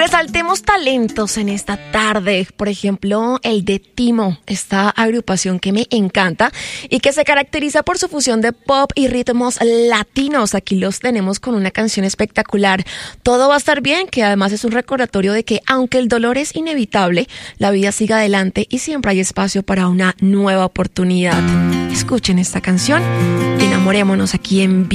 Resaltemos talentos en esta tarde. Por ejemplo, el de Timo, esta agrupación que me encanta y que se caracteriza por su fusión de pop y ritmos latinos. Aquí los tenemos con una canción espectacular, Todo va a estar bien, que además es un recordatorio de que aunque el dolor es inevitable, la vida sigue adelante y siempre hay espacio para una nueva oportunidad. Escuchen esta canción y enamorémonos aquí en